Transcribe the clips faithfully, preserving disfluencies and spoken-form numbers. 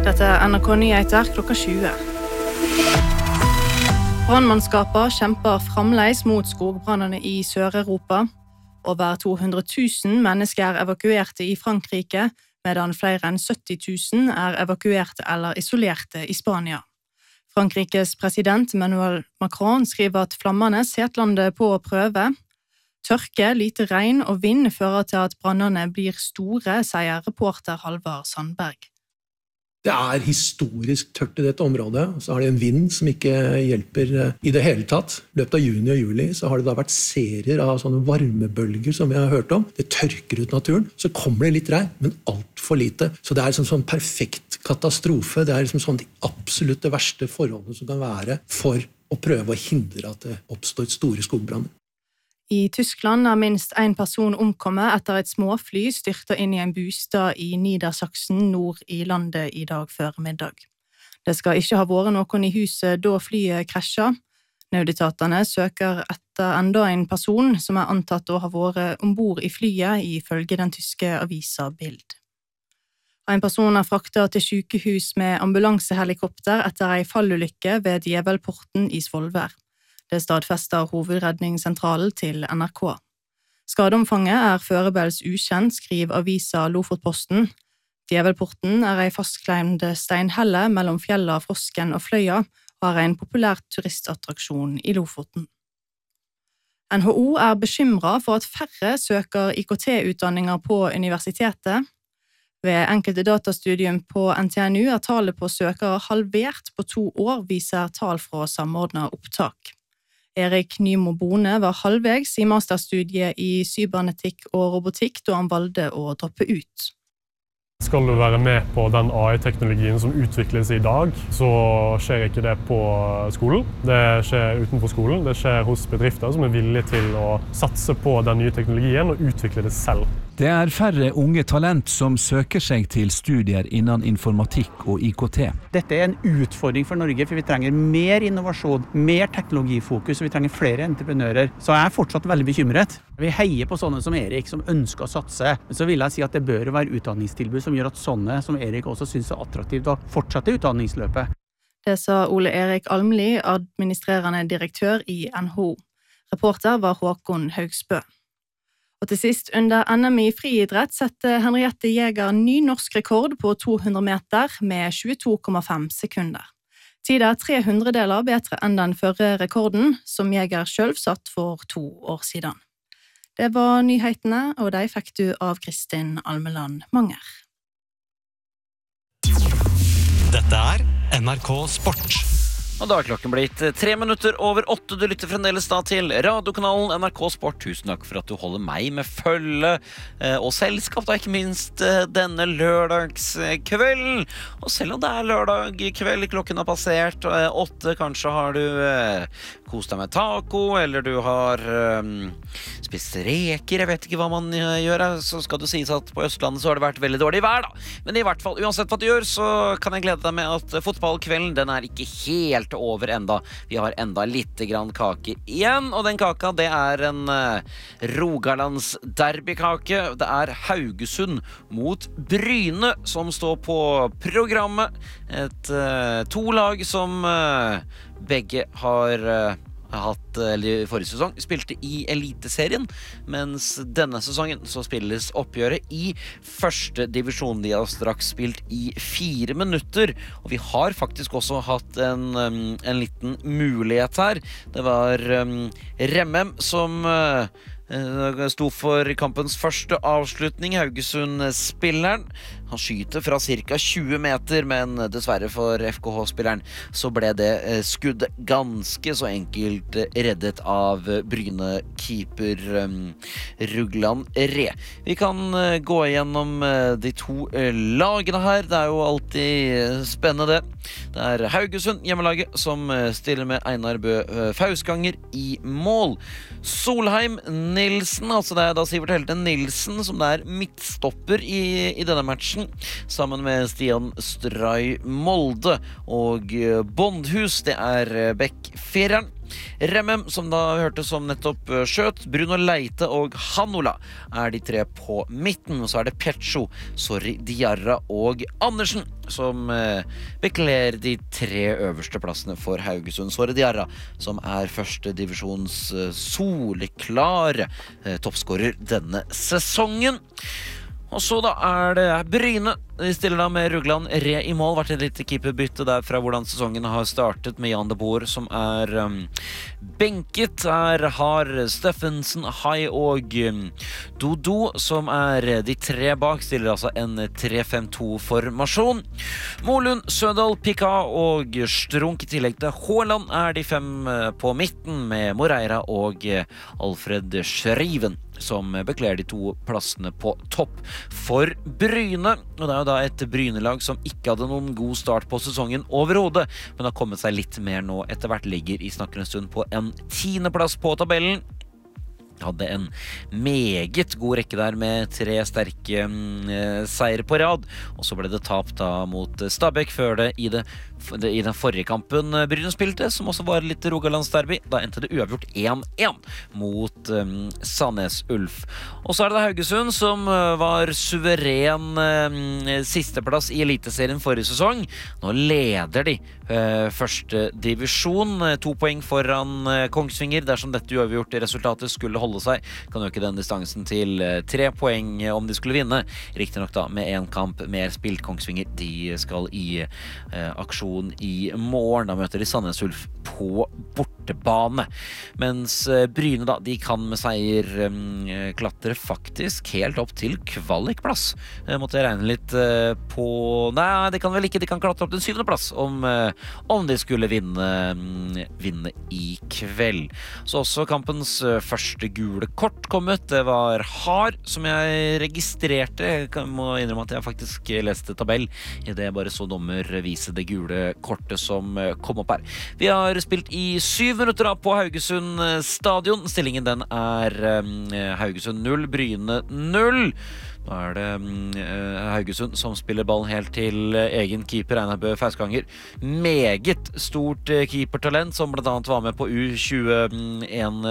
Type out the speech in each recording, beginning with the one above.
Dette er N R K Nyheter klokka tjue. Brannmannskaper kjemper fremleis mot skogbrannene i Sør-Europa. Over to hundre tusen mennesker er evakuerte i Frankrike, medan flere enn sytti tusen er evakuerte eller isolerte i Spania. Frankrikes president Emmanuel Macron skriver at flammene setter landet på å prøve. Tørke, lite regn og vind fører til at brannene blir store, sier reporter Halvard Sandberg. Det er historisk tørt i dette området, og så har det en vind som ikke hjelper i det hele tatt. I løpet av juni og juli så har det da vært serier av sånne varmebølger som vi har hørt om. Det tørker ut naturen, så kommer det litt regn, men alt for lite. Så det er liksom sånn perfekt katastrofe. Det er liksom sånn de absolutt det verste forholdene som kan være for å prøve å hindre at det oppstår store skogbranner. I Tyskland er minst en person omkommet etter et småfly styrtet inn i en bostad i Niedersachsen nord i landet i dag før middag. Det skal ikke ha vært noen i huset da flyet krasjet. Nødetatene søker etter enda en person som er antatt å ha vært ombord i flyet ifølge den tyske avisa Bild. En person er fraktet til sykehus med ambulansehelikopter etter en fallulykke ved Djevelporten i Svolvær. Det stadfester hovedredningssentralen til N R K. Skadeomfanget er foreløpig ukjent, skriver avisa Lofotposten. Djevelporten er en fastkleimt steinhelle mellom fjella Frosken og Fløya, og er en populær turistattraksjon i Lofoten. N H O er bekymret for at færre søker I K T-utdanninger på universitetet. Ved enkelte datastudium på N T N U er tallet på søkere halvert på to år, viser tall fra samordnet opptak. Erik Nymo Bone var halvvegs I masterstudiet I cybernetikk og robotikk da han valgte å droppe ut. Skal du være med på den A I-teknologien som utvikles I dag, så skjer ikke det på skolen. Det skjer utenfor skolen. Det skjer hos bedrifter som er villige til å satse på den nye teknologien og utvikle det selv. Det er færre unge talent som søker seg til studier innen informatikk og I K T. Dette er en utfordring for Norge, for vi trenger mer innovasjon, mer teknologifokus, og vi trenger flere entreprenører. Så jeg er fortsatt veldig bekymret. Vi heier på sånne som Erik, som ønsker å satse. Men så vil jeg si at det bør være utdanningstilbud som gjør at sånne som Erik også synes er attraktivt å fortsette utdanningsløpet. Det sa Ole Erik Almli, administrerende direktør I N H O. Reporter var Håkon Haugsbø. Og til sist, under N M I friidrett sette Henriette Jäger ny norsk rekord på to hundre meter med tjueto komma fem sekunder. Tida er tre hundredeler bedre enn den førre rekorden, som Jäger selv satt for to år siden. Det var nyhetene, og de fikk du av Kristin Almeland Manger. Dette er N R K Sport. Og da er klokken blitt tre minutter over åtte. Du lytter fremdeles da til radiokanalen N R K Sport. Tusen takk for at du holder meg med følge og selskap, da ikke minst denne lørdagskvelden. Og selv om det er lørdag kveld, klokken har passert åtte, kanskje har du kost deg med taco, eller du har um, spist reker, jeg vet ikke hva man gjør, så skal du sies at på Østlandet så har det vært veldig dårlig vær da. Men i hvert fall, uansett hva du gjør, så kan jeg glede deg med at fotballkvelden, den er ikke helt over enda. Vi har enda litt grann kake igjen, og den kaka, det er en uh, Rogalands derbykake. Det er Haugesund mot Bryne som står på programmet. Et uh, to lag som uh, begge har uh, hatt, eller forrige sesong, spilte I Eliteserien, mens denne sesongen så spilles oppgjøret I første divisjon. De har straks spilt I fire minutter, og vi har faktisk også hatt en, um, en liten mulighet her. Det var um, Remmem som uh, sto for kampens første avslutning. Haugesund-spilleren, han skyter fra cirka tjue meter, men dessverre for F K H-spilleren så ble det skudd ganske så enkelt reddet av Bryne-keeper um, Rugland Re. Vi kan uh, gå igjennom uh, de to uh, lagene her. Det er jo alltid spennende. Det er Haugesund, hjemmelaget, som uh, stiller med Einar Bø uh, Fausganger I mål. Solheim Nilsen, altså det er da Sivert Helte Nilsen som det er midtstopper I, I denne matchen, sammen med Stian Stray Molde, og Bondhus, det er Beck-fireren. Remmem, som da hørte som nettopp skjøt, Bruno Leite og Hanola er de tre på midten, og så er det Petscho, Sorry Diarra og Andersen som eh, bekler de tre øverste plassene for Haugesund. Sorry Diarra, som er første divisjons eh, soleklare eh, toppskårer denne sesongen. Og så da er det Bryne. De stiller da med Rugland Re i mål. Vært et lite keeperbytte der fra hvordan sesongen har startet med Jan de Boer, som er um, benket. Her har Steffensen, Hai og um, Dodo, som er de tre bak, stiller altså en tre fem to-formasjon. Molund, Sødal, Pika og Strunk i tillegg til Håland er de fem på midten, med Moreira og Alfred Schriven, som bekler de to plassene på topp for Bryne. Og det er jo da et Brynelag som ikke hadde noen god start på sesongen overhodet, men har kommet seg litt mer nå etter hvert, ligger i snakkende stund på en tiendeplass på tabellen. Hadde en meget god rekke der med tre sterke mm, seier på rad, og så ble det tap da mot Stabæk før det i, det i den forrige kampen Bryne spilte, som også var litt Rogalandsderby. Da endte det uavgjort én én mot um, Sandnes Ulf. Og så er det da Haugesund, som uh, var suveren uh, sisteplass i Eliteserien forrige sesong. Nå leder de uh, første divisjon, uh, to poeng foran uh, Kongsvinger. Dersom dette uavgjort resultatet skulle holde seg, kan øke den distansen til uh, tre poeng uh, om de skulle vinne. Riktig nok da med en kamp mer spilt. Kongsvinger, de skal i uh, aksjon i morgen. Da møter de Sandnes Ulf på bortebane. Mens Bryne da, de kan med seier um, klatre faktisk helt opp til kvalikplass. Jeg måtte regne litt uh, på... Nei, det kan vel ikke. De kan klatre opp til syvende plass om, uh, om de skulle vinne, um, vinne i kveld. Så også kampens uh, første gule kort kom ut. Det var Hard, som jeg registrerte. Jeg må innrømme at jeg faktisk leste tabell i det jeg bare så dommer vise det gule kortet som kom opp her. Vi har spilt i syv minutter da på Haugesund stadion. Stillingen den er um, Haugesund null, Bryne null. Nå er det um, Haugesund som spiller ballen helt til uh, egen keeper, Einar Bø Fauskanger. Meget stort uh, keepertalent, som blant annet var med på U tjueen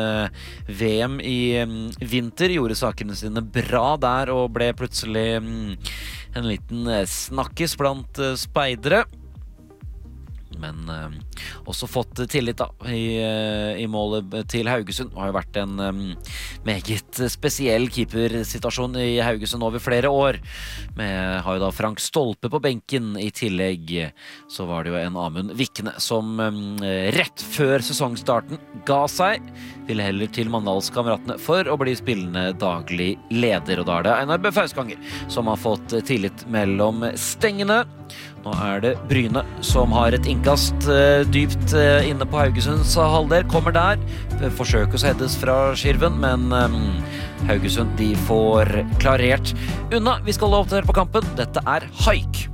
V M i um, vinter. Gjorde sakene sine bra der og ble plutselig um, en liten uh, snakkes blant uh, speidere. Men uh, også fått tillit da i, uh, i målet til Haugesund. Det har jo vært en um, meget spesiell keepersituasjon i Haugesund over flere år. Med har jo da Frank Stolpe på benken. I tillegg så var det jo en Amund Vikne som um, rett før sesongstarten ga seg. Ville heller til Mandalskameratene for å bli spillende daglig leder. Og da er det Einar Bø Fauskanger som har fått tillit mellom stengene. Nå er det Bryne som har et innkast uh, dypt uh, inne på Haugesunds halvdel. Kommer der. Forsøkes å heades fra skirven, men um, Haugesund de får klarert unna. Vi skal oppdatere på kampen. Dette er Haik.